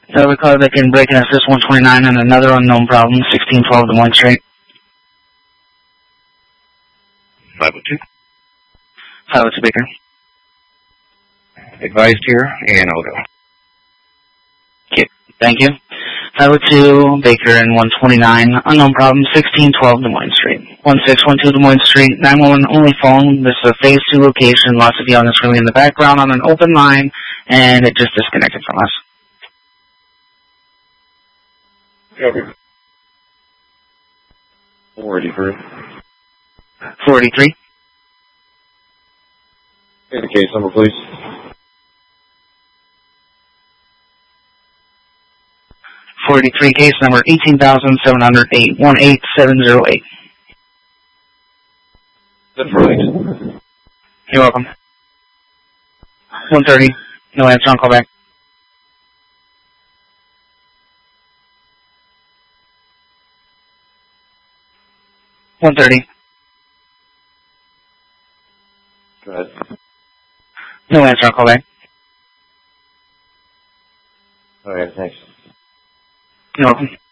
So we call back in break and assist 129 and another unknown problem, 1612 Des Moines Street. 502. 502 Baker. Advised here, and I'll go. Okay, thank you. 502 Baker and 129, unknown problem, 1612 Des Moines Street. 1612 Des Moines Street, 911 only phone. This is a phase 2 location, lots of yelling screaming in the background on an open line, and it just disconnected from us. Over. 483. 483. The case number, please. 483, case number 18,708, 18708. That's right. You're welcome. 130, no answer on callback. Go ahead. No answer on callback. All right, thanks. You're welcome.